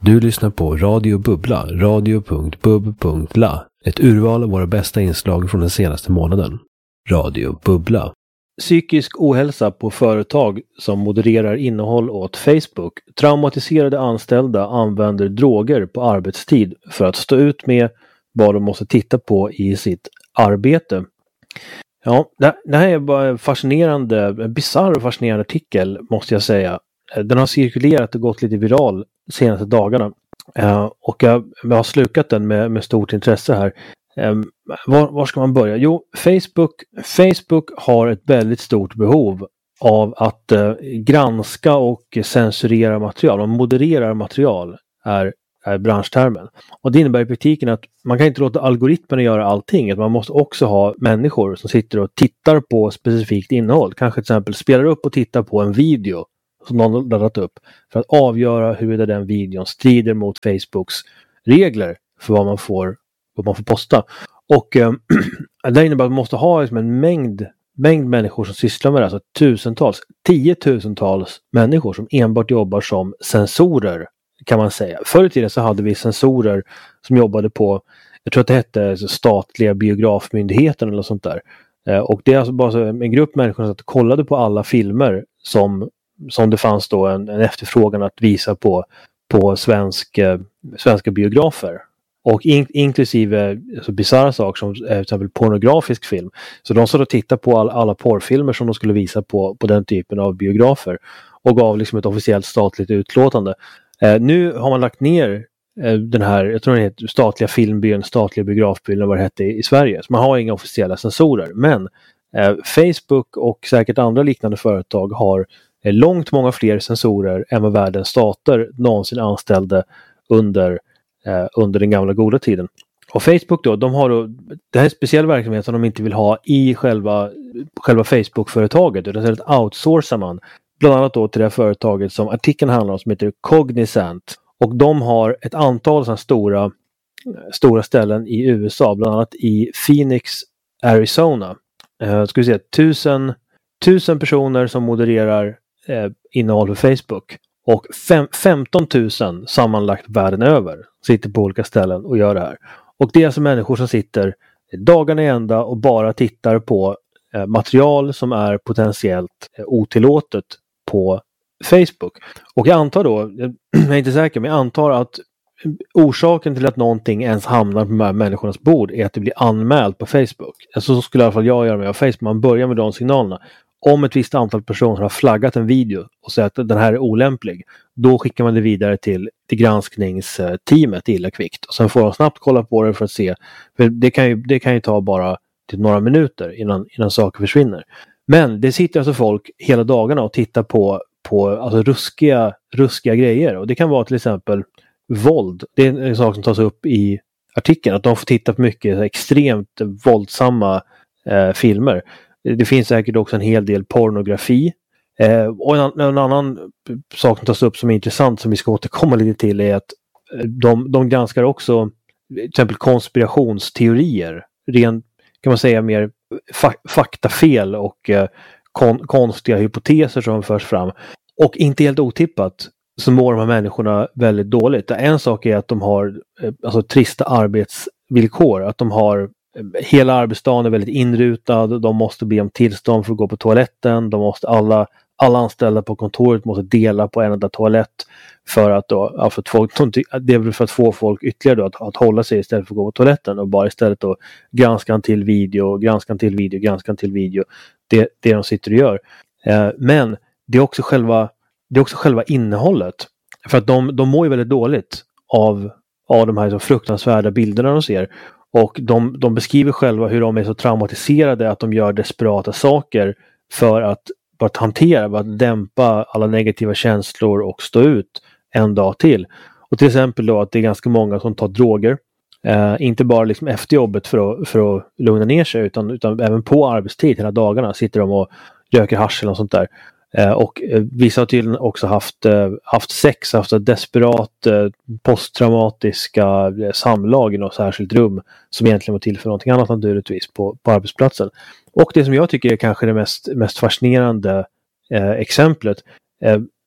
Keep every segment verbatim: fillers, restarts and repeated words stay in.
Du lyssnar på Radio Bubbla, radio punkt bub punkt la. Ett urval av våra bästa inslag från den senaste månaden. Radio Bubbla. Psykisk ohälsa på företag som modererar innehåll åt Facebook. Traumatiserade anställda använder droger på arbetstid för att stå ut med vad de måste titta på i sitt arbete. Ja, det här är bara en fascinerande, en bizarr och fascinerande artikel måste jag säga. Den har cirkulerat och gått lite viral de senaste dagarna. Uh, och jag, jag har slukat den med, med stort intresse här. Um, var, var ska man börja? Jo, Facebook, Facebook har ett väldigt stort behov av att uh, granska och censurera material. Man modererar material är, är branschtermen. Och det innebär i praktiken att man kan inte låta algoritmerna göra allting. Att man måste också ha människor som sitter och tittar på specifikt innehåll. Kanske till exempel spelar upp och tittar på en video som någon har laddat upp för att avgöra huruvida den videon strider mot Facebooks regler för vad man får, vad man får posta. Och eh, det innebär att man måste ha liksom en mängd, mängd människor som sysslar med det. Alltså tusentals, tiotusentals människor som enbart jobbar som sensorer kan man säga. Förr i tiden så hade vi sensorer som jobbade på, jag tror att det hette statliga biografmyndigheten eller sånt där. Eh, och det är alltså bara så en grupp människor som kollade på alla filmer som som det fanns då en, en efterfrågan att visa på på svensk, eh, svenska biografer. Och in, inklusive alltså, bizarra saker som eh, till exempel pornografisk film. Så de satt och tittade på all, alla porrfilmer som de skulle visa på, på den typen av biografer. Och gav liksom ett officiellt statligt utlåtande. Eh, nu har man lagt ner eh, den här, jag tror den heter statliga filmbyn, statliga biografbyn eller vad det hette i, i Sverige. Så man har inga officiella sensorer. Men eh, Facebook och säkert andra liknande företag har långt många fler sensorer än vad världens stater någonsin anställde under, eh, under den gamla goda tiden. Och Facebook då, de har då, det här är en speciell verksamhet som de inte vill ha i själva, själva Facebook-företaget, utan istället outsourcar man bland annat då till det här företaget som artikeln handlar om som heter Cognizant. Och de har ett antal sådana stora, stora ställen i U S A, bland annat i Phoenix, Arizona. Eh, ska vi se, tusen, tusen personer som modererar Eh, innehåll för Facebook och fem, femton tusen sammanlagt världen över sitter på olika ställen och gör det här. Och det är alltså människor som sitter dagarna i ända och bara tittar på eh, material som är potentiellt eh, otillåtet på Facebook. Och jag antar då, jag är inte säker, men jag antar att orsaken till att någonting ens hamnar på de här människornas bord är att det blir anmält på Facebook. Alltså så skulle i alla fall jag göra med Facebook. Man börjar med de signalerna. Om ett visst antal personer har flaggat en video och säger att den här är olämplig, då skickar man det vidare till, till granskningsteamet illa kvickt. Och sen får de snabbt kolla på det för att se. För det kan ju, det kan ju ta bara till några minuter innan, innan saker försvinner. Men det sitter alltså folk hela dagarna och tittar på, på alltså ruskiga, ruskiga grejer. Och det kan vara till exempel våld. Det är en sak som tas upp i artikeln. Att de får titta på mycket extremt våldsamma eh, filmer. Det finns säkert också en hel del pornografi. Eh, och en, en annan sak som tas upp som är intressant som vi ska återkomma lite till är att de, de granskar också till exempel konspirationsteorier. Rent kan man säga mer fa- faktafel och eh, kon, konstiga hypoteser som förs fram. Och inte helt otippat så mår de här människorna väldigt dåligt. En sak är att de har eh, alltså, trista arbetsvillkor. Att de har hela arbetsdagen är väldigt inrutad. De måste be om tillstånd för att gå på toaletten. De måste alla, alla anställda på kontoret måste dela på en enda toalett för att då, för att folk, det är för att få folk ytterligare då, att, att hålla sig istället för att gå på toaletten och bara istället då granska en till video, granska en till video, granska en till video. Det, det de sitter och gör. Eh, men det är också själva det är också själva innehållet. För att de, de mår ju väldigt dåligt av, av de här så fruktansvärda bilderna de ser. Och de, de beskriver själva hur de är så traumatiserade att de gör desperata saker för att, för att hantera, för att dämpa alla negativa känslor och stå ut en dag till. Och till exempel då att det är ganska många som tar droger. Eh, inte bara liksom efter jobbet för att, för att lugna ner sig utan, utan även på arbetstid hela dagarna sitter de och röker hasch eller sånt där. Eh, och eh, vissa har tydligen också haft, eh, haft sex, haft ett desperat eh, posttraumatiska eh, samlag i något särskilt rum som egentligen var till för någonting annat naturligtvis på, på arbetsplatsen. Och det som jag tycker är kanske det mest, mest fascinerande eh, exemplet. Eh,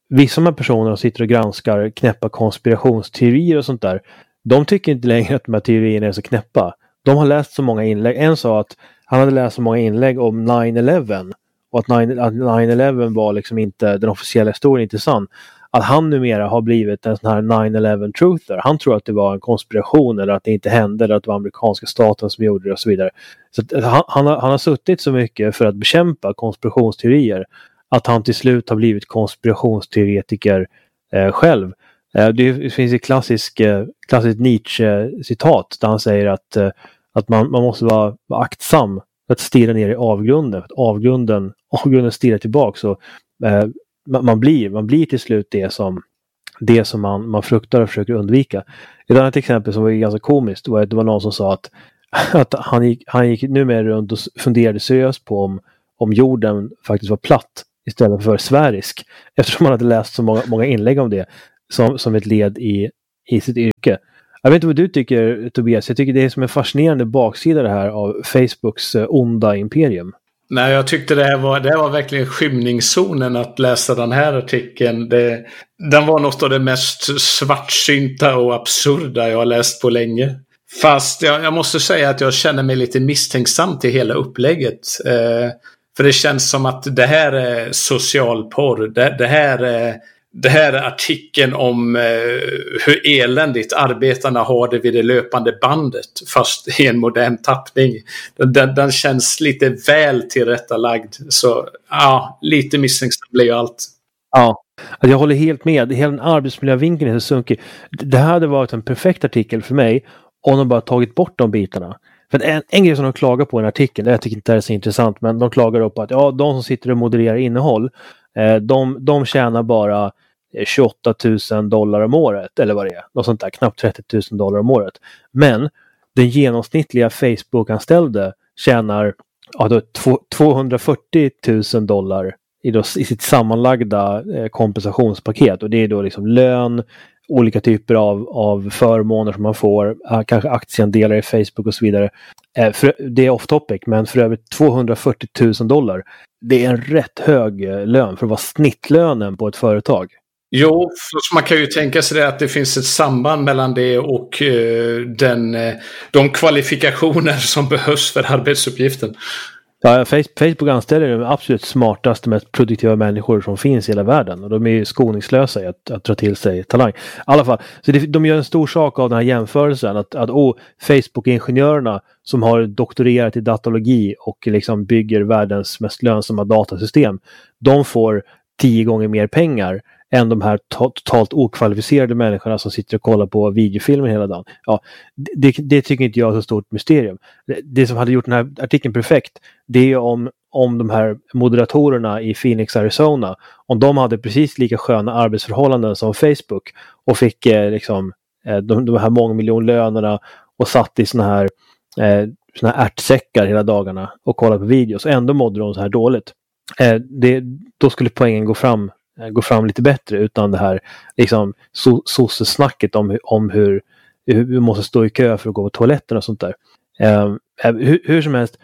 vissa av de här personerna sitter och granskar knäppa konspirationsteorier och sånt där. De tycker inte längre att de här teorierna är så knäppa. De har läst så många inlägg. En sa att han hade läst så många inlägg om nine eleven och att nine eleven var liksom inte den officiella historien, inte sann. Att han numera har blivit en sån här nine eleven truther. Han tror att det var en konspiration eller att det inte hände eller att det var amerikanska staten som gjorde det och så vidare. Så att han, han, har, han har suttit så mycket för att bekämpa konspirationsteorier att han till slut har blivit konspirationsteoretiker eh, själv. Eh, det finns ett klassiskt eh, klassisk Nietzsche-citat där han säger att, eh, att man, man måste vara, vara aktsam att stirra ner i avgrunden. Att avgrunden, avgrunden stirrar tillbaka så eh, man, man, blir, man blir till slut det som, det som man, man fruktar och försöker undvika. Ett annat exempel som var ganska komiskt var att det var någon som sa att, att han, gick, han gick numera runt och funderade seriöst på om, om jorden faktiskt var platt istället för sfärisk. Eftersom man hade läst så många, många inlägg om det som, som ett led i, i sitt yrke. Jag vet inte vad du tycker, Tobias. Jag tycker det är som en fascinerande baksida det här av Facebooks onda imperium. Nej, jag tyckte det här var, det här var verkligen skymningszonen att läsa den här artikeln. Det, den var något av det mest svartsynta och absurda jag har läst på länge. Fast jag, jag måste säga att jag känner mig lite misstänksam till hela upplägget. Eh, för det känns som att det här är socialporr. Det, det här är... Det här är artikeln om eh, hur eländigt arbetarna har det vid det löpande bandet fast i en modern tappning. Den, den känns lite väl tillrättalagd. Så ja, lite misstänksam blir ju allt. Ja, jag håller helt med. Hela den arbetsmiljövinkeln är så sunkig. Det här hade varit en perfekt artikel för mig om de bara tagit bort de bitarna. För en, en grej som de klagar på i en artikel, jag tycker inte det är så intressant, men de klagar upp på att ja, de som sitter och modererar innehåll, eh, de, de tjänar bara tjugoåtta tusen dollar om året, eller vad det är, något sånt där, knappt trettio tusen dollar om året. Men den genomsnittliga Facebook-anställde tjänar ja, då, tvåhundrafyrtio tusen dollar i, då, i sitt sammanlagda eh, kompensationspaket. Och det är då liksom lön, olika typer av, av förmåner som man får, kanske aktieandelar i Facebook och så vidare. Eh, för, det är off topic, men för över tvåhundrafyrtio tusen dollar, det är en rätt hög eh, lön för att vara snittlönen på ett företag. Jo, så man kan ju tänka sig det att det finns ett samband mellan det och uh, den, uh, de kvalifikationer som behövs för arbetsuppgiften. Ja, Facebook anställer de absolut smartaste, mest produktiva människor som finns i hela världen. Och de är ju skoningslösa i att, att dra till sig talang. I alla fall, så det, de gör en stor sak av den här jämförelsen. Att, att oh, Facebook-ingenjörerna som har doktorerat i datalogi och liksom bygger världens mest lönsamma datasystem, de får tio gånger mer pengar än de här totalt okvalificerade människorna som sitter och kollar på videofilmer hela dagen. Ja, det, det tycker inte jag är så stort mysterium. Det, det som hade gjort den här artikeln perfekt, det är om, om de här moderatorerna i Phoenix, Arizona, om de hade precis lika sköna arbetsförhållanden som Facebook och fick eh, liksom eh, de, de här mångmiljonlönerna och satt i såna här, eh, såna här ärtsäckar hela dagarna och kollade på videos och ändå mådde de så här dåligt. Eh, det, då skulle poängen gå fram gå fram lite bättre, utan det här liksom so- sossesnacket om, om hur, hur vi måste stå i kö för att gå på toaletten och sånt där. Eh, hur, hur som helst,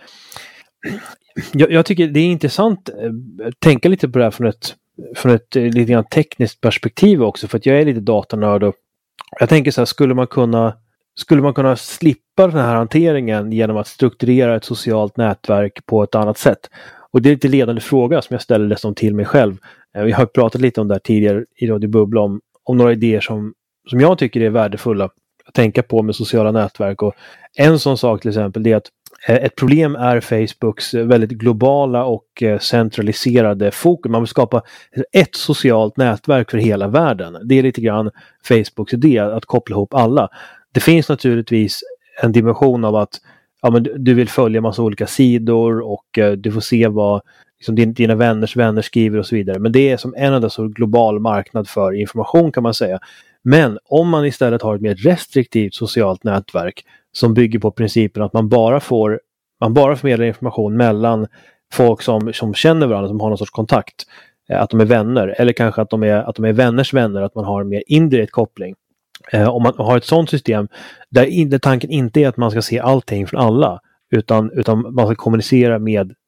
jag, jag tycker det är intressant att tänka lite på det här från ett, från ett lite grann tekniskt perspektiv också, för att jag är lite datanörd och jag tänker så här, skulle man kunna skulle man kunna slippa den här hanteringen genom att strukturera ett socialt nätverk på ett annat sätt? Och det är lite ledande fråga som jag ställer dessutom till mig själv. Vi har pratat lite om det här tidigare i Radio Bubbla om, om några idéer som, som jag tycker är värdefulla att tänka på med sociala nätverk. Och en sån sak till exempel är att ett problem är Facebooks väldigt globala och centraliserade fokus. Man vill skapa ett socialt nätverk för hela världen. Det är lite grann Facebooks idé att koppla ihop alla. Det finns naturligtvis en dimension av att ja, men du vill följa massa olika sidor och uh, du får se vad liksom, din, dina vänners vänner skriver och så vidare. Men det är som en enda så global marknad för information kan man säga. Men om man istället har ett mer restriktivt socialt nätverk som bygger på principen att man bara får man bara förmedlar information mellan folk som, som känner varandra, som har någon sorts kontakt, eh, att de är vänner, eller kanske att de är, att de är vänners vänner, att man har en mer indirekt koppling. Eh, om man har ett sådant system där, in, där tanken inte är att man ska se allting från alla, utan, utan man ska kommunicera med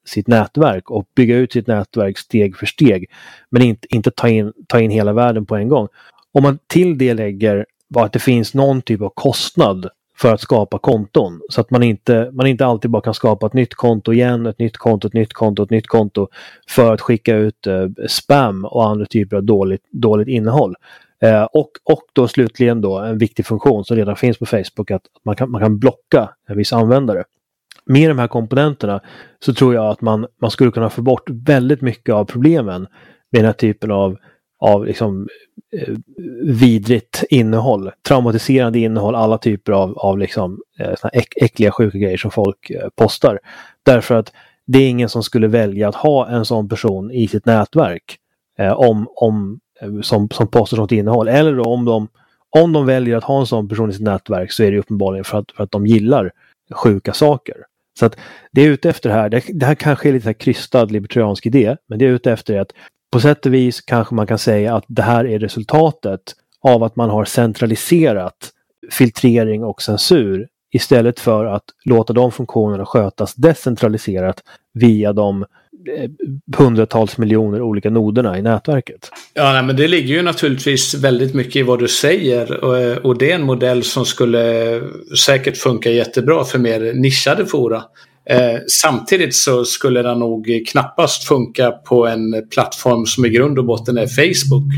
sitt nätverk och bygga ut sitt nätverk steg för steg. Men inte, inte ta, in, ta in hela världen på en gång. Om man till det lägger att det finns någon typ av kostnad för att skapa konton. Så att man inte, man inte alltid bara kan skapa ett nytt konto igen, ett nytt konto, ett nytt konto, ett nytt konto för att skicka ut eh, spam och andra typer av dåligt, dåligt innehåll. Eh, och, och då slutligen då en viktig funktion som redan finns på Facebook, att man kan, man kan blocka en viss användare. Med de här komponenterna så tror jag att man, man skulle kunna få bort väldigt mycket av problemen med den här typen av, av liksom, eh, vidrigt innehåll, traumatiserande innehåll, alla typer av, av liksom, eh, såna äck, äckliga sjuka grejer som folk eh, postar. Därför att det är ingen som skulle välja att ha en sån person i sitt nätverk eh, om, om, eh, som, som postar sånt innehåll. Eller då om de, om de väljer att ha en sån person i sitt nätverk, så är det uppenbarligen för att, för att de gillar sjuka saker. Så att det är ute efter det här, det, det här kanske är lite så här krystad libertariansk idé, men det är ute efter att på sätt och vis kanske man kan säga att det här är resultatet av att man har centraliserat filtrering och censur istället för att låta de funktionerna skötas decentraliserat via de hundratals miljoner olika noderna i nätverket. Ja, nej, men det ligger ju naturligtvis väldigt mycket i vad du säger, och, och det är en modell som skulle säkert funka jättebra för mer nischade fora. Eh, samtidigt så skulle den nog knappast funka på en plattform som i grund och botten är Facebook.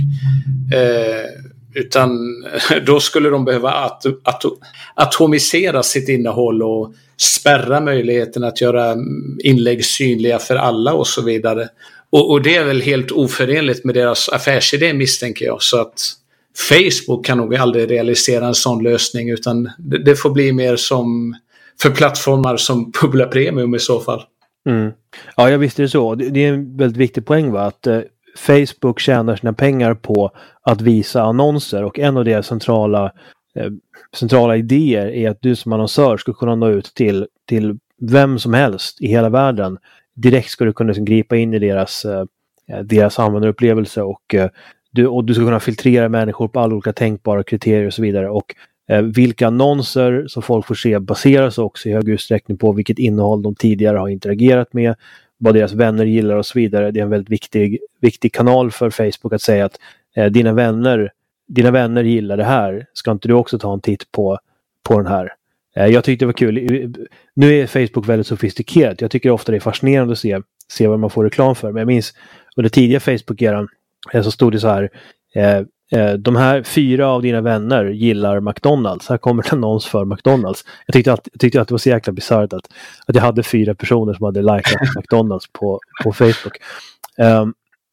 Eh, utan då skulle de behöva at- at- atomisera sitt innehåll och spärra möjligheten att göra inlägg synliga för alla och så vidare. Och, och det är väl helt oförenligt med deras affärsidé, misstänker jag. Så att Facebook kan nog aldrig realisera en sån lösning, utan det, det får bli mer som för plattformar som Bubbla Premium i så fall. Mm. Ja, jag visste det så. Det, det är en väldigt viktig poäng, va? Att eh, Facebook tjänar sina pengar på att visa annonser, och en av deras centrala, eh, centrala idéer är att du som annonsör ska kunna nå ut till, till vem som helst i hela världen. Direkt ska du kunna liksom gripa in i deras, eh, deras användarupplevelse, och, eh, du, och du ska kunna filtrera människor på alla olika tänkbara kriterier och så vidare. Och eh, vilka annonser som folk får se baseras också i hög utsträckning på vilket innehåll de tidigare har interagerat med, vad deras vänner gillar och så vidare. Det är en väldigt viktig, viktig kanal för Facebook att säga att eh, dina vänner dina vänner gillar det här. Ska inte du också ta en titt på, på den här? Eh, jag tyckte det var kul. Nu är Facebook väldigt sofistikerat. Jag tycker ofta det är fascinerande att se, se vad man får reklam för. Men jag minns under tidiga Facebook-eran eh, så stod det så här: eh, eh, de här fyra av dina vänner gillar McDonald's. Här kommer en annons för McDonald's. Jag tyckte att, jag tyckte att det var så jäkla bisarrt att, att jag hade fyra personer som hade likat McDonald's på, på Facebook. Um,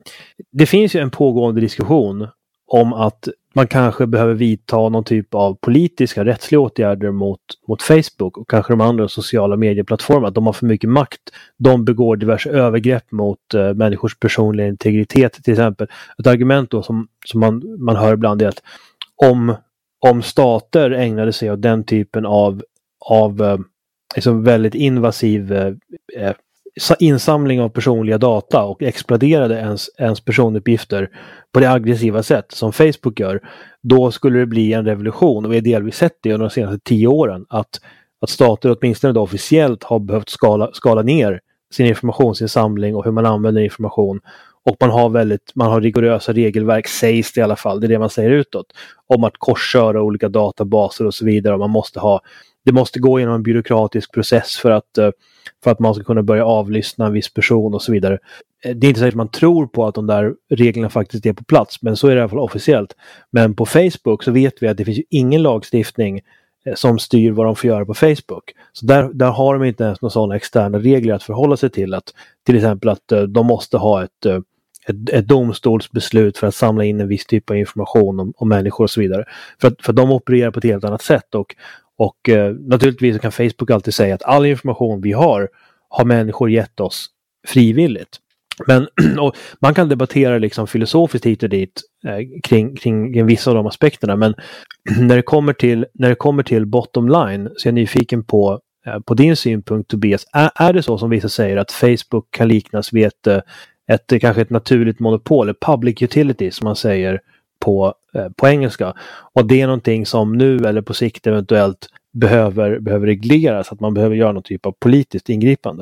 det finns ju en pågående diskussion om att man kanske behöver vidta någon typ av politiska rättsliga åtgärder mot, mot Facebook och kanske de andra sociala medieplattformarna. Att de har för mycket makt. De begår diverse övergrepp mot uh, människors personliga integritet till exempel. Ett argument då som, som man, man hör ibland är att om, om stater ägnade sig åt den typen av, av uh, liksom väldigt invasiv uh, uh, insamling av personliga data och exploaterade ens, ens personuppgifter på det aggressiva sätt som Facebook gör, då skulle det bli en revolution. Och vi har delvis sett det under de senaste tio åren att, att stater åtminstone då officiellt har behövt skala, skala ner sin informationsinsamling och hur man använder information, och man har väldigt man har rigorösa regelverk, sägs det i alla fall, det är det man säger utåt, om att korsköra olika databaser och så vidare, och man måste ha det måste gå genom en byråkratisk process för att, för att man ska kunna börja avlyssna en viss person och så vidare. Det är inte så att man tror på att de där reglerna faktiskt är på plats, men så är det i alla fall officiellt. Men på Facebook så vet vi att det finns ju ingen lagstiftning som styr vad de får göra på Facebook. Så där, där har de inte ens några sådana externa regler att förhålla sig till. Att, till exempel att de måste ha ett, ett, ett domstolsbeslut för att samla in en viss typ av information om, om människor och så vidare. För att, för att de opererar på ett helt annat sätt, och Och eh, naturligtvis kan Facebook alltid säga att all information vi har har människor gett oss frivilligt. Men och man kan debattera liksom filosofiskt hit och dit eh, kring, kring vissa av de aspekterna. Men när det kommer till, när det kommer till bottom line så är jag nyfiken på, eh, på din synpunkt, Tobias. Är, är det så som vissa säger att Facebook kan liknas vid ett, ett, ett kanske ett naturligt monopol, ett public utility som man säger på, eh, på engelska, och det är någonting som nu eller på sikt eventuellt behöver, behöver regleras, att man behöver göra någon typ av politiskt ingripande?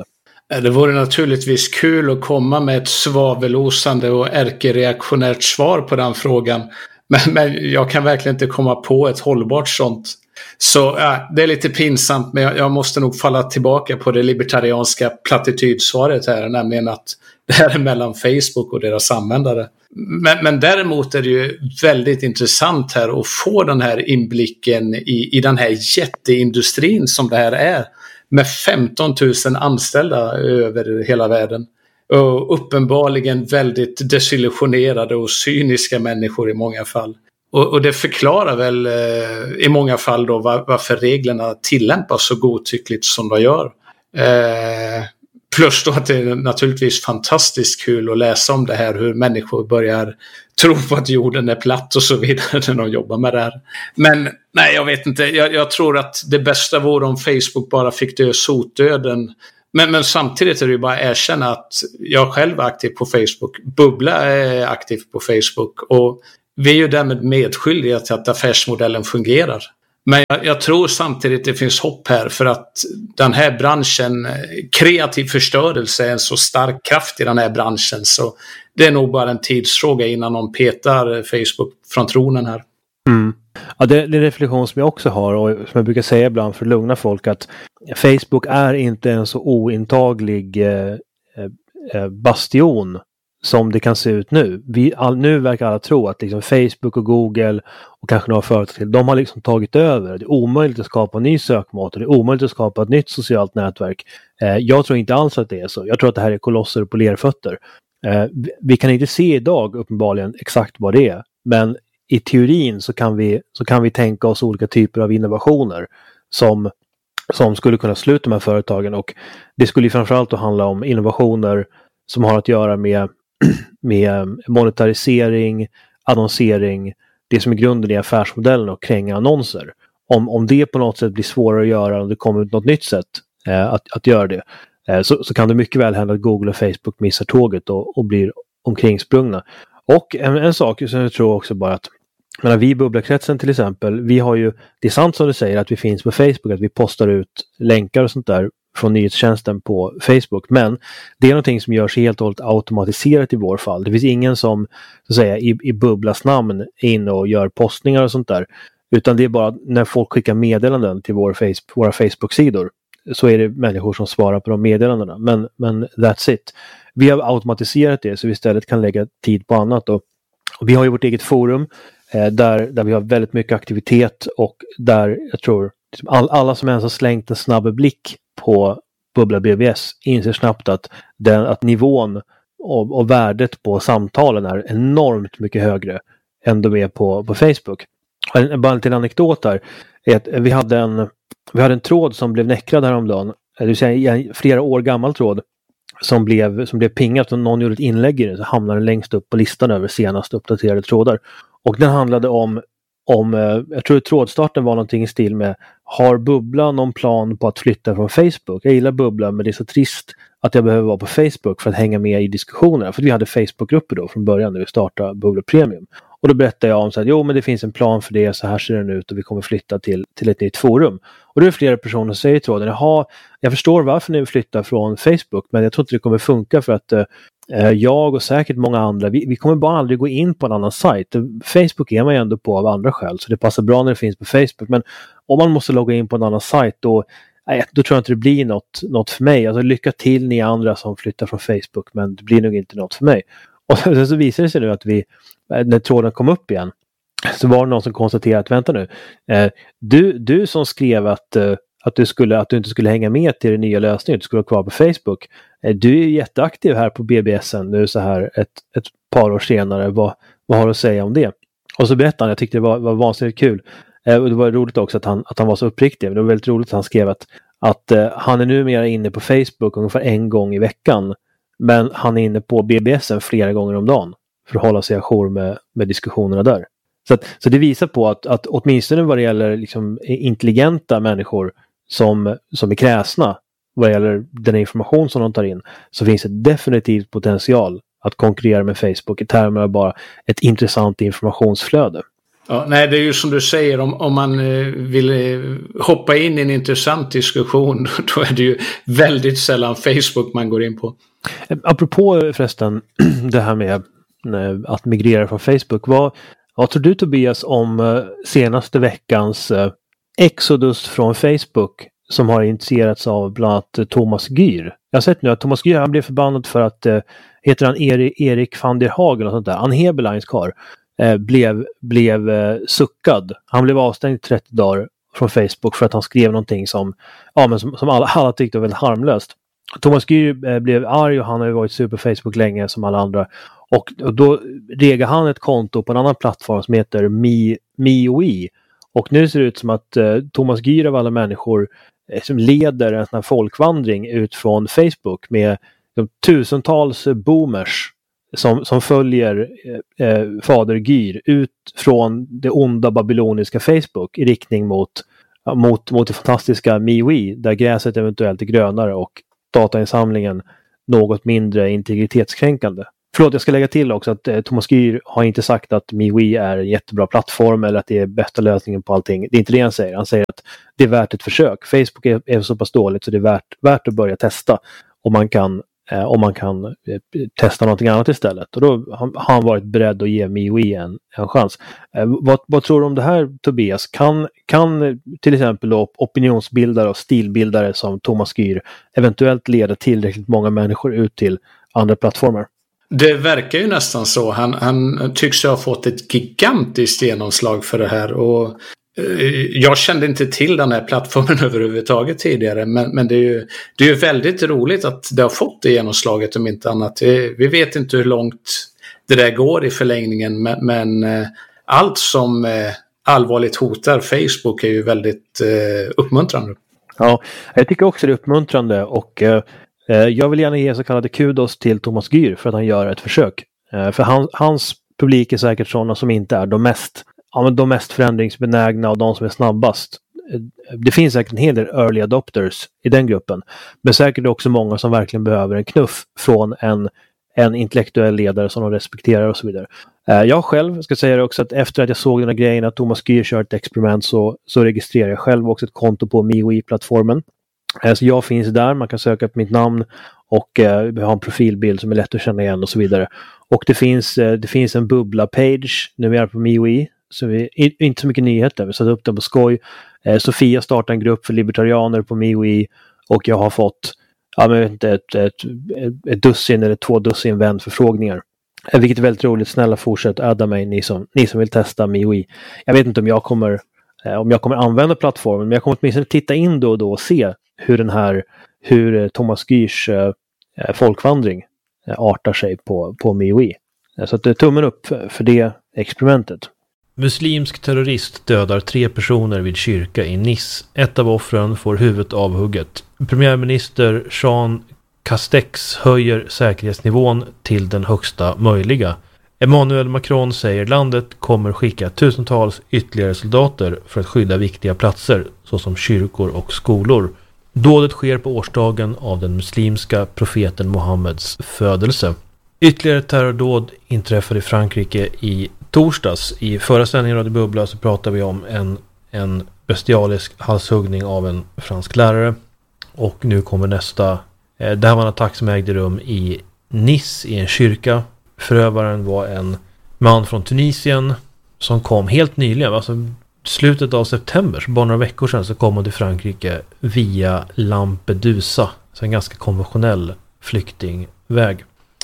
Det vore naturligtvis kul att komma med ett svavelosande och ärkereaktionärt svar på den frågan. Men, men jag kan verkligen inte komma på ett hållbart sånt. Så ja, det är lite pinsamt, men jag, jag måste nog falla tillbaka på det libertarianska plattitydsvaret här, nämligen att det här är mellan Facebook och deras användare. Men, men däremot är det ju väldigt intressant här att få den här inblicken i, i den här jätteindustrin som det här är. Med femton tusen anställda över hela världen. Och uppenbarligen väldigt desillusionerade och cyniska människor i många fall. Och, och det förklarar väl eh, i många fall då var, varför reglerna tillämpas så godtyckligt som de gör. Eh, plus då att det är naturligtvis fantastiskt kul att läsa om det här. Hur människor börjar tro på att jorden är platt och så vidare när de jobbar med det här. Men nej, jag vet inte. Jag, jag tror att det bästa vore om Facebook bara fick dö sotdöden. Men, men samtidigt är det ju bara att erkänna att jag själv är aktiv på Facebook. Bubbla är aktiv på Facebook. Och vi är ju därmed medskyldiga till att affärsmodellen fungerar. Men jag, jag tror samtidigt det finns hopp här, för att den här branschen, kreativ förstörelse är en så stark kraft i den här branschen, så det är nog bara en tidsfråga innan de petar Facebook från tronen här. Mm. Ja, det är en reflektion som jag också har, och som jag brukar säga ibland för att lugna folk, att Facebook är inte en så ointaglig eh, eh, bastion som det kan se ut nu. Vi, all, nu verkar alla tro att liksom Facebook och Google och kanske några företag till, de har liksom tagit över. Det är omöjligt att skapa en ny sökmotor. Det är omöjligt att skapa ett nytt socialt nätverk. Eh, jag tror inte alls att det är så. Jag tror att det här är kolosser på lerfötter. Eh, vi, vi kan inte se idag uppenbarligen exakt vad det är. Men i teorin så kan vi, så kan vi tänka oss olika typer av innovationer som, som skulle kunna sluta med företagen. Och det skulle ju framförallt att handla om innovationer som har att göra med med monetarisering, annonsering, det som är grunden i affärsmodellen, och kränga annonser. Om, om det på något sätt blir svårare att göra och det kommer ut något nytt sätt eh, att, att göra det, eh, så, så kan det mycket väl hända att Google och Facebook missar tåget och, och blir omkringsprungna. Och en, en sak som jag tror också bara att, menar, vi i Bubbla-kretsen till exempel, vi har ju, det är sant som du säger att vi finns på Facebook, att vi postar ut länkar och sånt där från nyhetstjänsten på Facebook, men det är någonting som görs helt och hållet automatiserat i vår fall. Det finns ingen som, så att säga, i, i Bubblas namn är inne och gör postningar och sånt där, utan det är bara när folk skickar meddelanden till vår face, våra Facebook-sidor, så är det människor som svarar på de meddelandena, men, men that's it. Vi har automatiserat det så vi istället kan lägga tid på annat, och, och vi har ju vårt eget forum eh, där, där vi har väldigt mycket aktivitet, och där jag tror liksom all, alla som ens har slängt en snabb blick på Bubbla B B S inser snabbt att, den, att nivån och, och värdet på samtalen är enormt mycket högre än de är på, på Facebook. En, bara en till anekdot där är att vi hade en, vi hade en tråd som blev näckrad häromdagen, det vill säga en flera år gammal tråd som blev, som blev pingat, och någon gjorde ett inlägg i det, så hamnade den längst upp på listan över senast uppdaterade trådar. Och den handlade om Om, jag tror att trådstarten var någonting i stil med: har Bubbla någon plan på att flytta från Facebook? Jag gillar Bubbla, men det är så trist att jag behöver vara på Facebook för att hänga med i diskussionerna. För vi hade Facebookgrupper då från början när vi startade Bubbla Premium. Och då berättade jag om så att jo, men det finns en plan för det, så här ser den ut och vi kommer flytta till, till ett nytt forum. Och det är flera personer som säger i tråden: jaha, jag förstår varför ni vill flytta från Facebook, men jag tror inte det kommer funka för att eh, jag och säkert många andra, vi, vi kommer bara aldrig gå in på en annan sajt. Facebook är man ju ändå på av andra skäl, så det passar bra när det finns på Facebook. Men om man måste logga in på en annan sajt, då, nej, då tror jag inte det blir något, något för mig. Alltså, lycka till ni andra som flyttar från Facebook, men det blir nog inte något för mig. Och sen så visar det sig nu att vi, när tråden kom upp igen, så var det någon som konstaterade att vänta nu, eh, du, du som skrev att, eh, att, du skulle, att du inte skulle hänga med till den nya lösningen, du skulle vara kvar på Facebook. Eh, du är ju jätteaktiv här på B B S nu så här ett, ett par år senare. Vad, vad har du att säga om det? Och så berättade han, jag tyckte det var, var vansinnigt kul. Eh, och det var roligt också att han, att han var så uppriktig. Men det var väldigt roligt att han skrev att, att eh, han är numera inne på Facebook ungefär en gång i veckan. Men han är inne på B B S flera gånger om dagen för att hålla sig ajour med, med diskussionerna där. Så, att, så det visar på att, att åtminstone vad det gäller liksom intelligenta människor som, som är kräsna vad det gäller den information som de tar in, så finns det definitivt potential att konkurrera med Facebook i termer av bara ett intressant informationsflöde. Ja, nej, det är ju som du säger, om, om man eh, vill eh, hoppa in i en intressant diskussion, då är det ju väldigt sällan Facebook man går in på. Apropå förresten det här med eh, att migrera från Facebook, vad, vad tror du Tobias om eh, senaste veckans eh, exodus från Facebook som har initierats av bland annat eh, Thomas Gür? Jag har sett nu att Thomas Gür, han blev förbannad för att eh, heter han Erik, Erik van der Hagen och sånt där, han Heberleins karl. Eh, blev, blev eh, suckad. Han blev avstängd i trettio dagar från Facebook för att han skrev någonting som, ja, men som, som alla, alla tyckte var väldigt harmlöst. Thomas Gür eh, blev arg och han har ju varit super Facebook länge som alla andra. Och, och då regade han ett konto på en annan plattform som heter Me, MeWe. Och nu ser det ut som att eh, Thomas Gür av alla människor eh, som leder en sån här folkvandring ut från Facebook med de tusentals boomers Som, som följer eh, fader Gür ut från det onda babyloniska Facebook i riktning mot, mot, mot det fantastiska MeWe, där gräset eventuellt är grönare och datainsamlingen något mindre integritetskränkande. Förlåt, jag ska lägga till också att eh, Thomas Gür har inte sagt att MeWe är en jättebra plattform eller att det är bästa lösningen på allting. Det är inte det han säger. Han säger att det är värt ett försök. Facebook är, är så pass dåligt så det är värt, värt att börja testa om man kan Eh, om man kan eh, testa någonting annat istället. Och då har han varit beredd att ge MeWe en, en chans. Eh, vad, vad tror du om det här, Tobias? Kan, kan till exempel då opinionsbildare och stilbildare som Thomas Gür eventuellt leda tillräckligt många människor ut till andra plattformar? Det verkar ju nästan så. Han, han tycks ha fått ett gigantiskt genomslag för det här. Och jag kände inte till den här plattformen överhuvudtaget tidigare, men, men det är ju det är ju väldigt roligt att det har fått det genomslaget om inte annat. Vi vet inte hur långt det där går i förlängningen, men, men allt som allvarligt hotar Facebook är ju väldigt eh, uppmuntrande. Ja, jag tycker också det är uppmuntrande och eh, jag vill gärna ge så kallade kudos till Thomas Gür för att han gör ett försök. Eh, för han, hans publik är säkert sådana som inte är de mest Ja, men de mest förändringsbenägna och de som är snabbast. Det finns säkert en hel del early adopters i den gruppen. Men säkert också många som verkligen behöver en knuff från en, en intellektuell ledare som de respekterar och så vidare. Jag själv ska säga det också att efter att jag såg den här grejen att Thomas Gür kör ett experiment så, så registrerar jag själv också ett konto på MeWe-plattformen. Så jag finns där, man kan söka på mitt namn och eh, ha en profilbild som är lätt att känna igen och så vidare. Och det finns, eh, det finns en bubbla-page när vi är på MeWe. Så vi, inte så mycket nyheter, vi satte upp den på skoj. Eh, Sofia startade en grupp för libertarianer på MeWe och jag har fått ja, men jag vet inte, ett, ett, ett, ett dussin eller två dussin vänförfrågningar. Eh, vilket är väldigt roligt. Snälla fortsätt adda mig, ni som, ni som vill testa MeWe. Jag vet inte om jag kommer eh, om jag kommer använda plattformen, men jag kommer åtminstone titta in då och då och se hur den här hur eh, Thomas Gyrs eh, folkvandring eh, artar sig på, på MeWe. Eh, så att det är tummen upp för, för det experimentet. Muslimsk terrorist dödar tre personer vid kyrka i Nice. Ett av offren får huvudet avhugget. Premiärminister Jean Castex höjer säkerhetsnivån till den högsta möjliga. Emmanuel Macron säger landet kommer skicka tusentals ytterligare soldater för att skydda viktiga platser såsom kyrkor och skolor. Dådet sker på årsdagen av den muslimska profeten Mohammeds födelse. Ytterligare terrordåd inträffade i Frankrike i torsdags. I förra sändningen av Bubbla så pratade vi om en, en bestialisk halshuggning av en fransk lärare. Och nu kommer nästa. Eh, det här var en attack som ägde rum i Nice i en kyrka. Förövaren var en man från Tunisien som kom helt nyligen. Alltså slutet av september, så bara några veckor sedan så kom han till Frankrike via Lampedusa. Så en ganska konventionell flyktingväg.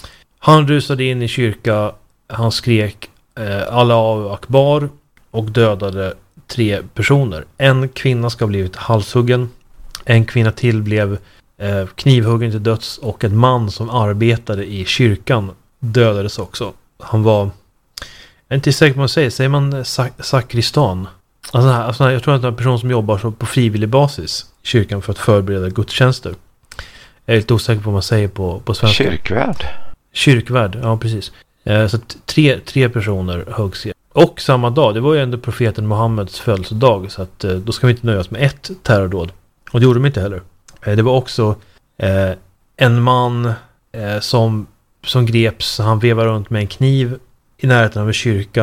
Han rusade in i kyrka, han skrek eh, Allah Akbar och dödade tre personer. En kvinna ska ha blivit halshuggen, en kvinna till blev eh, knivhuggen till döds och en man som arbetade i kyrkan dödades också. Han var, jag är inte säker på vad man säger, säger man sak- sakristan? Alltså, alltså, jag tror att det är en person som jobbar så på frivillig basis i kyrkan för att förbereda gudstjänster. Jag är lite osäker på vad man säger på, på svenska. Kyrkvärd. Kyrkvärd, ja precis. Eh, så att tre, tre personer höggs igen. Och samma dag, det var ju ändå profeten Mohammeds födelsedag, så att eh, då ska vi inte nöja oss med ett terrordåd. Och det gjorde de inte heller. Eh, det var också eh, en man eh, som, som greps, han vevade runt med en kniv i närheten av en kyrka.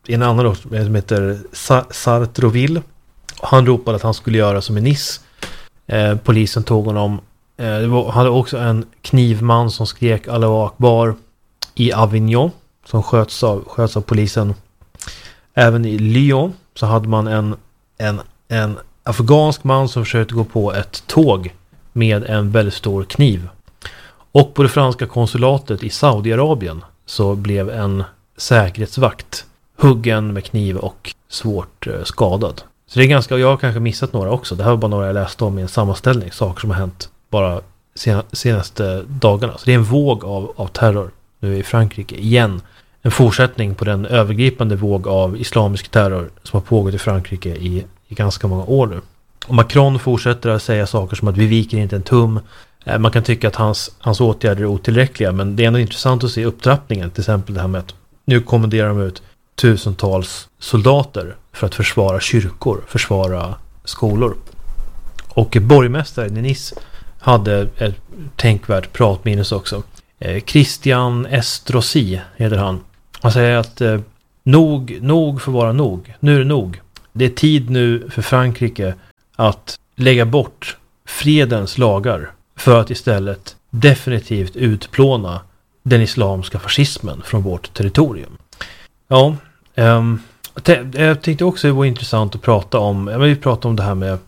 en annan ort som heter Sa- Sartrouville. Han ropade att han skulle göra som i Nice. Eh, polisen tog honom. Eh, det var, hade också en knivman som skrek Allahu Akbar i Avignon som sköts av, sköts av polisen. Även i Lyon så hade man en, en, en afghansk man som försökte gå på ett tåg med en väldigt stor kniv. Och på det franska konsulatet i Saudiarabien så blev en säkerhetsvakt huggen med kniv och svårt eh, skadad. Så det är ganska, jag har kanske missat några också. Det här var bara några jag läste om i en sammanställning. Saker som har hänt bara sena, senaste dagarna. Så det är en våg av, av terror nu i Frankrike igen. En fortsättning på den övergripande våg av islamisk terror som har pågått i Frankrike i, i ganska många år nu. Och Macron fortsätter att säga saker som att vi viker inte en tum. Man kan tycka att hans, hans åtgärder är otillräckliga, men det är ändå intressant att se upptrappningen. Till exempel det här med att nu kommenderar de ut tusentals soldater för att försvara kyrkor, försvara skolor. Och borgmästaren i Nice hade ett tänkvärt pratminus också. Eh, Christian Estrosi heter han. Han säger att eh, nog, nog får vara nog. Nu är det nog. Det är tid nu för Frankrike att lägga bort fredens lagar för att istället definitivt utplåna den islamska fascismen från vårt territorium. Ja, um, jag tänkte också det var intressant att prata om, ja, vi pratade om det här med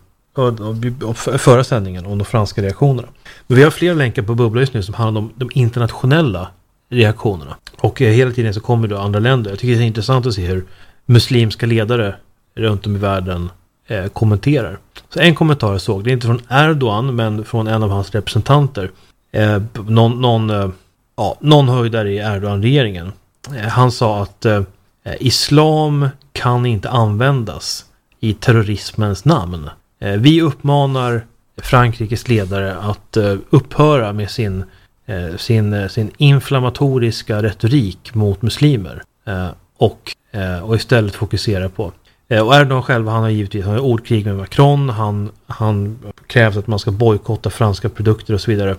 förra sändningen om de franska reaktionerna. Men vi har flera länkar på Bubbla just nu som handlar om de internationella reaktionerna. Och eh, hela tiden så kommer då andra länder. Jag tycker det är intressant att se hur muslimska ledare runt om i världen eh, kommenterar. Så en kommentar jag såg, det är inte från Erdogan men från en av hans representanter. Eh, någon, någon, eh, ja, någon höjdare i Erdogan-regeringen. Eh, han sa att eh, islam kan inte användas i terrorismens namn. Eh, vi uppmanar Frankrikes ledare att eh, upphöra med sin, eh, sin, eh, sin inflammatoriska retorik mot muslimer eh, och, eh, och istället fokusera på. Eh, och Erdogan själv, han har givetvis han har ordkrig med Macron, han, han krävt att man ska bojkotta franska produkter och så vidare.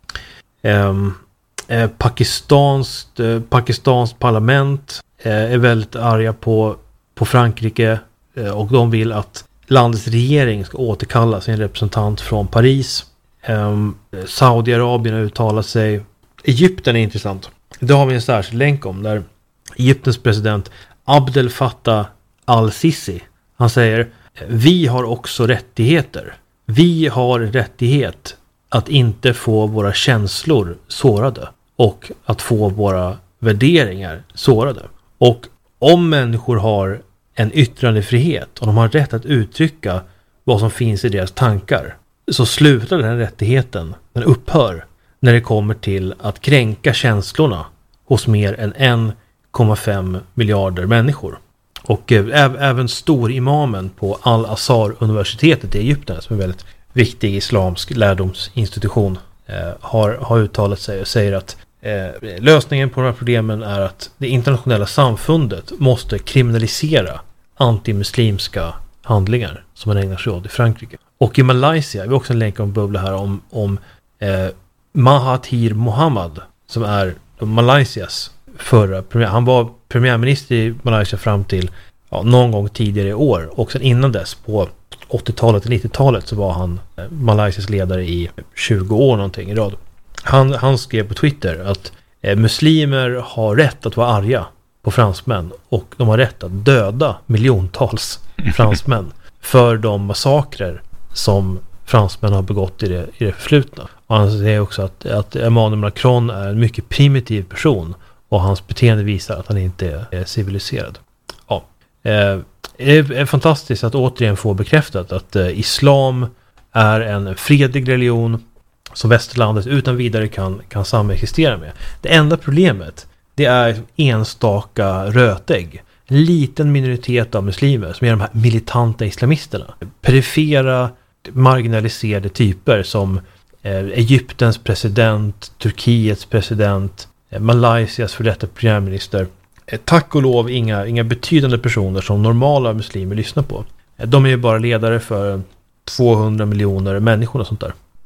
Eh, eh, Pakistanskt, eh, Pakistanskt parlament eh, är väldigt arga på, på Frankrike eh, och de vill att landets regering ska återkalla sin representant från Paris. Um, Saudiarabien har uttalat sig. Egypten är intressant. Det har vi en särskild länk om där Egyptens president Abdel Fattah al-Sisi, han säger: vi har också rättigheter. Vi har rättighet att inte få våra känslor sårade och att få våra värderingar sårade. Och om människor har en yttrandefrihet och de har rätt att uttrycka vad som finns i deras tankar, så slutar den rättigheten, den upphör när det kommer till att kränka känslorna hos mer än en komma fem miljarder människor. Och äh, även storimamen på Al-Azhar-universitetet i Egypten, som är en väldigt viktig islamsk lärdomsinstitution, äh, har, har uttalat sig och säger att Eh, lösningen på de här problemen är att det internationella samfundet måste kriminalisera antimuslimska handlingar som man ägnar sig åt i Frankrike. Och i Malaysia, vi har också en länk om bubbla här om, om eh, Mahathir Mohamad, som är Malaysias förra premiär. Han var premiärminister i Malaysia fram till ja, någon gång tidigare i år, och sen innan dess på åttiotalet och nittiotalet så var han eh, Malaysias ledare i tjugo år någonting i rad. Han, han skrev på Twitter att eh, muslimer har rätt att vara arga på fransmän och de har rätt att döda miljontals fransmän för de massakrer som fransmän har begått i det, i det förflutna. Och han säger också att, att Emmanuel Macron är en mycket primitiv person och hans beteende visar att han inte är civiliserad. Ja. Eh, det är fantastiskt att återigen få bekräftat att eh, islam är en fredlig religion som västerlandet utan vidare kan, kan samexistera med. Det enda problemet, det är enstaka rötägg. En liten minoritet av muslimer som är de här militanta islamisterna. Perifera, marginaliserade typer som eh, Egyptens president, Turkiets president, eh, Malaysias för detta premiärminister. Eh, tack och lov inga, inga betydande personer som normala muslimer lyssnar på. Eh, de är ju bara ledare för tvåhundra miljoner människor och sånt där.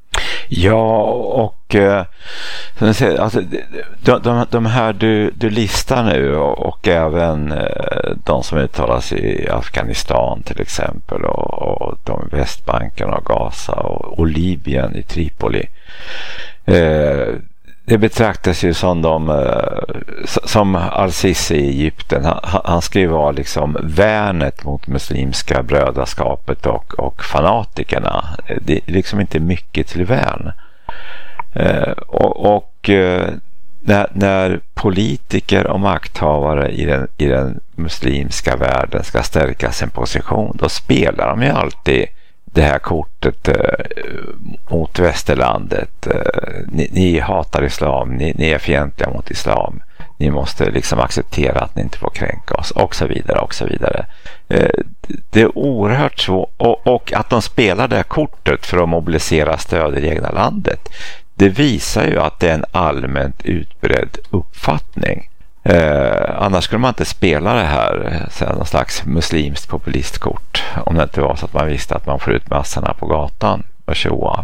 Ja, och eh, alltså, de, de, de här du, du listar nu och, och även eh, de som uttalas i Afghanistan till exempel och, och de Västbanken och Gaza och, och Libyen i Tripoli. Eh, det betraktas ju som de eh, som Al-Sisi i Egypten. Han, han ska ju vara liksom värnet mot muslimska brödraskapet och, och fanatikerna. Det är liksom inte mycket till värn. Eh, och och eh, när, när politiker och makthavare i den, i den muslimska världen ska stärka sin position, då spelar de ju alltid det här kortet eh, mot västerlandet. Eh, ni, ni hatar islam, ni, ni är fientliga mot islam. Ni måste liksom acceptera att ni inte får kränka oss och så vidare och så vidare. Eh, det är oerhört svårt och, och att de spelar det här kortet för att mobilisera stöd i det egna landet. Det visar ju att det är en allmänt utbredd uppfattning. Eh, annars skulle man inte spela det här så någon slags muslimskt populistkort om det inte var så att man visste att man får ut massorna på gatan och tjoa.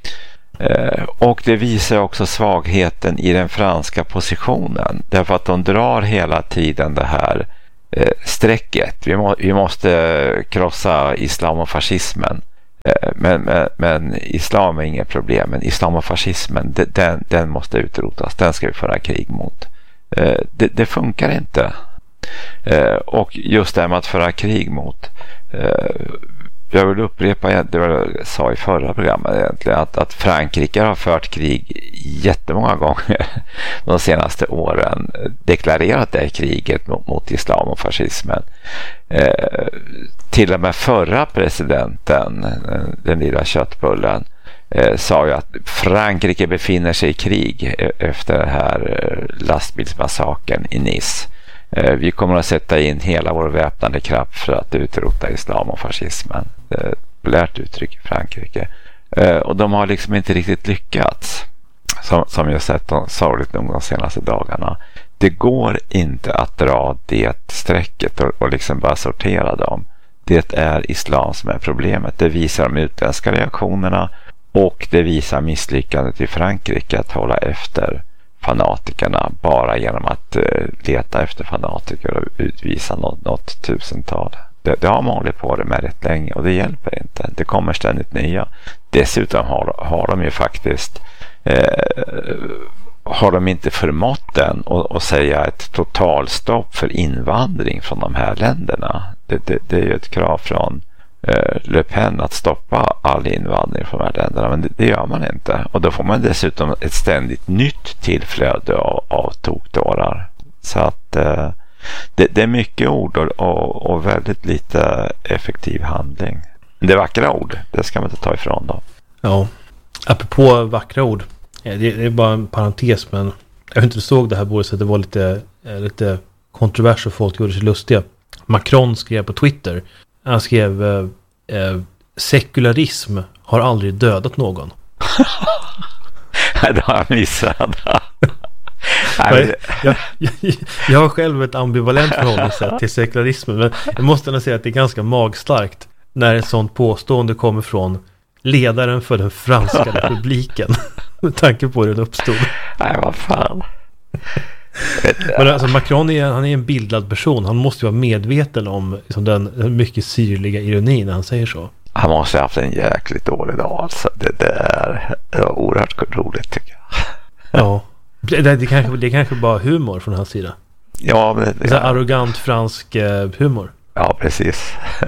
Eh, och det visar också svagheten i den franska positionen, därför att de drar hela tiden det här eh, strecket. Vi, må, vi måste krossa islam och fascismen. Eh, men, men, men islam är inget problem, men islam och fascismen, den, den måste utrotas. Den ska vi föra krig mot. Det, det funkar inte. Eh, och just det här med att föra krig mot. Eh, jag vill upprepa det jag sa i förra programmet egentligen, att, att Frankrike har fört krig jättemånga gånger de senaste åren. Deklarerat det kriget mot, mot islam och fascismen. Eh, till och med förra presidenten, den lilla köttbullen, Eh, sa ju att Frankrike befinner sig i krig efter den här eh, lastbilsmassakern i Nice. Eh, vi kommer att sätta in hela vår väpnade kraft för att utrota islam och fascismen. Det är ett populärt uttryck i Frankrike. Eh, och de har liksom inte riktigt lyckats. Som, som jag sett de, sorgligt nog de senaste dagarna. Det går inte att dra det strecket och, och liksom bara sortera dem. Det är islam som är problemet. Det visar de utländska reaktionerna. Och det visar misslyckandet i Frankrike att hålla efter fanatikerna bara genom att uh, leta efter fanatiker och utvisa något, något tusental. Det, det har man hållit på det med rätt länge och det hjälper inte. Det kommer ständigt nya. Dessutom har, har de ju faktiskt eh, har de inte förmått den och, och säga ett totalstopp för invandring från de här länderna. Det, det, det är ju ett krav från Le Pen att stoppa all invandring från de här länderna, men det, det gör man inte. Och då får man dessutom ett ständigt nytt tillflöde av, av tokdårar. Så att eh, det, det är mycket ord och, och, och väldigt lite effektiv handling. Det är vackra ord, det ska man inte ta ifrån dem. Ja, apropå vackra ord, det, det är bara en parentes, men jag har inte såg det här både så att det var lite, lite kontrovers och folk gjorde sig lustiga. Macron skrev på Twitter. Han skrev eh, eh, sekularism har aldrig dödat någon. Det har jag missat. jag, jag, jag, jag har själv ett ambivalent förhållningssätt till sekularismen, men jag måste ändå säga att det är ganska magstarkt när ett sånt påstående kommer från ledaren för den franska republiken med tanke på hur den uppstod. Nej, vad fan. Men alltså Macron är, han är en bildad person. Han måste ju vara medveten om liksom, den, den mycket syrliga ironin när han säger så. Han måste ha haft en jäkligt dålig dag alltså. Det, det, är, det är oerhört roligt tycker jag. Ja, det, det, kanske, det är kanske bara humor från hans sida. Ja, men det, det är ja. Arrogant fransk eh, humor. Ja, precis.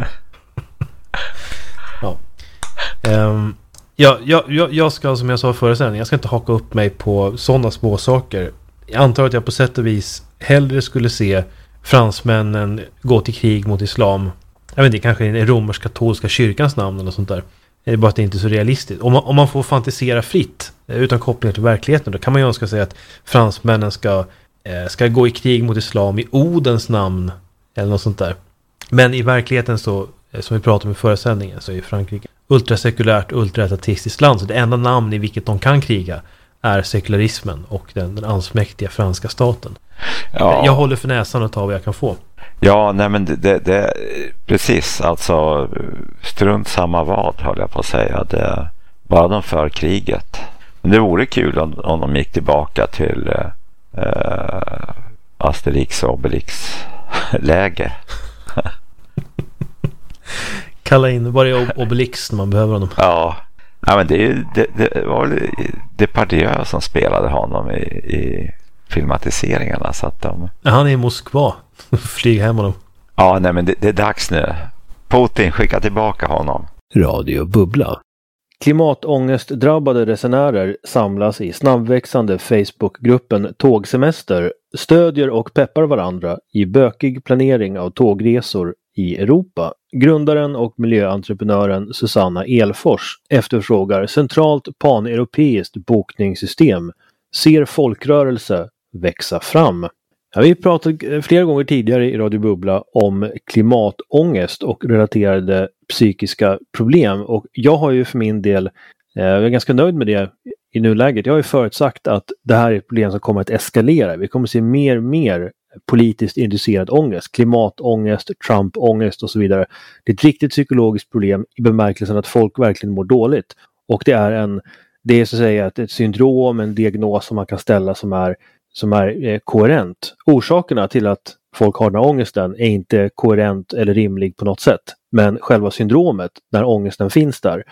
Ja. Um, ja, jag, jag, jag ska, som jag sa förra sändningen, jag ska inte haka upp mig på sådana små saker. Jag antar att jag på sätt och vis hellre skulle se fransmännen gå till krig mot islam. Jag vet inte, kanske i den romersk-katolska kyrkans namn eller sånt där. Det är bara att det inte är så realistiskt. Om man, om man får fantisera fritt utan kopplingar till verkligheten, då kan man ju önska sig att fransmännen ska, eh, ska gå i krig mot islam i Odens namn eller något sånt där. Men i verkligheten så, som vi pratade om i förra sändningen, så är Frankrike ultrasekulärt, ultraateistiskt land. Så det enda namn i vilket de kan kriga är sekularismen och den, den ansmäktiga franska staten. Ja. Jag håller för näsan och tar vad jag kan få. Ja, nej men det, det, det precis, alltså strunt samma vad höll jag på att säga. Det, bara de för kriget. Det vore kul om, om de gick tillbaka till uh, Asterix och Obelix läge. Kalla in bara Obelix när man behöver honom. Ja, ja men det, det, det var väl Depardieu som spelade honom i, i filmatiseringarna. Så att de... ja, han är i Moskva. Flyg hem honom. Ja, nej men det, det är dags nu. Putin, skicka tillbaka honom. Radio Bubbla. Klimatångestdrabbade resenärer samlas i snabbväxande Facebookgruppen Tågsemester, stödjer och peppar varandra i bökig planering av tågresor i Europa. Grundaren och miljöentreprenören Susanna Elfors efterfrågar centralt paneuropeiskt bokningssystem, ser folkrörelse växa fram. Ja, vi pratat flera gånger tidigare i Radio Bubbla om klimatångest och relaterade psykiska problem, och jag har ju för min del, eh, jag är ganska nöjd med det i nuläget. Jag har ju förutsagt att det här är ett problem som kommer att eskalera. Vi kommer att se mer och mer politiskt inducerad ångest, klimatångest, Trump-ångest och så vidare. Det är ett riktigt psykologiskt problem i bemärkelsen att folk verkligen mår dåligt, och det är en, det är så att säga ett, ett syndrom, en diagnos som man kan ställa som är som är eh, koherent. Orsakerna till att folk har den här ångesten är inte koherent eller rimlig på något sätt. Men själva syndromet, när ångesten finns där,